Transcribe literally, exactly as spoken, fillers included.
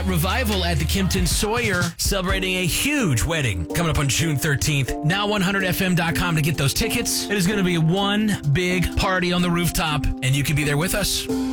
at Revival at the Kimpton Sawyer, celebrating a huge wedding coming up on June thirteenth. now one hundred F M dot com to get those tickets. It is going to be one big party on the rooftop, and you can be there with us.